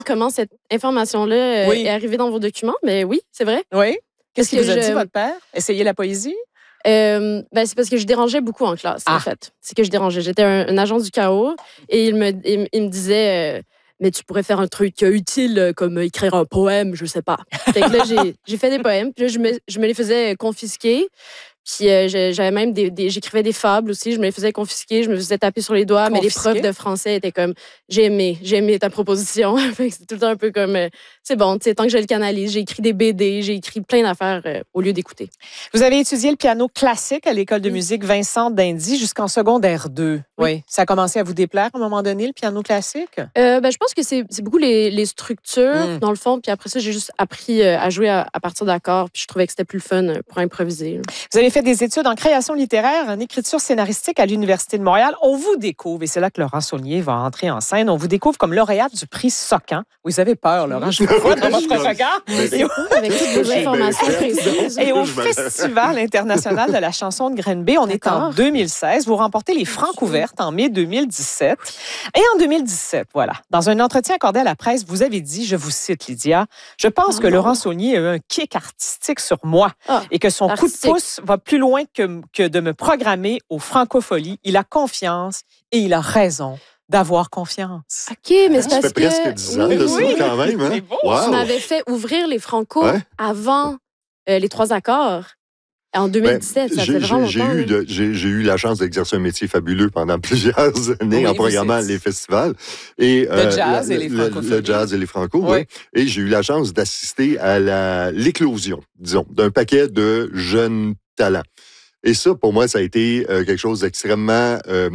comment cette information-là est arrivée dans vos documents, mais oui, c'est vrai. Oui. Qu'est-ce qu'il vous a dit, votre père? Essayez la poésie? C'est parce que je dérangeais beaucoup en classe, en fait. C'est que je dérangeais. J'étais un agent du chaos et il me disait mais tu pourrais faire un truc utile comme écrire un poème, je sais pas. Fait que là, j'ai fait des poèmes, puis là, je me les faisais confisquer. Puis j'avais même j'écrivais des fables aussi, je me les faisais confisquer, je me faisais taper sur les doigts, mais les profs de français étaient comme j'ai aimé ta proposition. C'est tout le temps un peu comme c'est bon, tu sais, tant que je le canalise, j'ai écrit des BD, j'ai écrit plein d'affaires au lieu d'écouter. Vous avez étudié le piano classique à l'école de musique Vincent d'Indy jusqu'en secondaire 2. Oui. Ça a commencé à vous déplaire à un moment donné, le piano classique? Je pense que c'est beaucoup les structures, dans le fond, puis après ça, j'ai juste appris à jouer à partir d'accords, puis je trouvais que c'était plus le fun pour improviser. Vous avez fait des études en création littéraire, en écriture scénaristique à l'Université de Montréal. On vous découvre, et c'est là que Laurent Saulnier va entrer en scène, on vous découvre comme lauréate du prix Socan. Vous avez peur, Laurent, je vous vois dans votre regard. Avec toutes vos informations précises. Et au Festival international de la chanson de Granby, on est en 2016. Vous remportez les Francs ouvertes en mai 2017. Et en 2017, voilà, dans un entretien accordé à la presse, vous avez dit, je vous cite, Lydia, « Je pense que Laurent Saulnier a eu un kick artistique sur moi et que son coup de pouce va plus loin que de me programmer aux francopholies. Il a confiance et il a raison d'avoir confiance. » OK, mais c'est parce que... Ça fait presque 10 ans de ça, quand même. Hein? C'est beau. Wow. Tu m'avais fait ouvrir les Franco avant les 3 accords. En 2017, ça fait vraiment longtemps. J'ai eu la chance d'exercer un métier fabuleux pendant plusieurs années en programmant les festivals. Et, le jazz et les francophones. Le jazz et les franco, oui. Et j'ai eu la chance d'assister à l'éclosion, disons, d'un paquet de jeunes talents. Et ça, pour moi, ça a été quelque chose d'extrêmement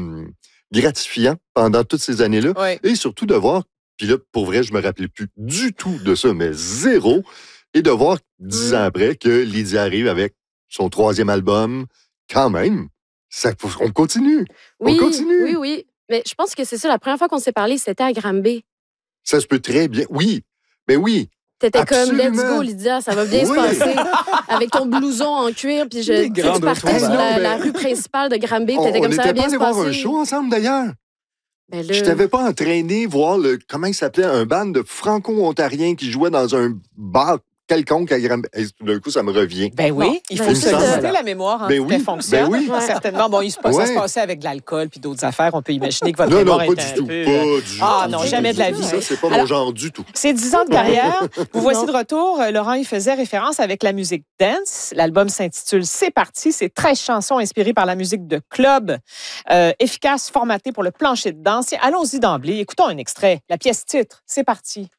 gratifiant pendant toutes ces années-là. Oui. Et surtout de voir, puis là, pour vrai, je me rappelais plus du tout de ça, mais zéro. Et de voir 10 ans après que Lydia arrive avec son 3e album, quand même, on continue. Oui, on continue. Oui. Mais je pense que c'est ça, la première fois qu'on s'est parlé, c'était à Granby. Ça se peut très bien. Oui, mais oui. T'étais comme, let's go, Lydia, ça va bien se passer. Avec ton blouson en cuir, puis tu partais sur la rue principale de Granby, t'étais comme ça, va bien se passer. On n'était pas allés voir un show ensemble, d'ailleurs. Ben là... Je t'avais pas entraîné voir comment il s'appelait, un band de franco-ontariens qui jouait dans un bar quelconque à Granby. D'un coup, ça me revient. Ben oui, il faut solliciter la mémoire en tout cas fonctionne. Ben oui. Certainement. Bon, ça se passait avec de l'alcool puis d'autres affaires. On peut imaginer que votre mémoire est un peu... Pas du tout. Ah non, jamais de la vie. Ça, c'est pas mon genre du tout. C'est 10 ans de carrière. Vous voici de retour. Laurent, il faisait référence avec la musique dance. L'album s'intitule C'est parti. C'est 13 chansons inspirées par la musique de club, efficace, formatée pour le plancher de danse. Allons-y d'emblée. Écoutons un extrait. La pièce titre, C'est parti.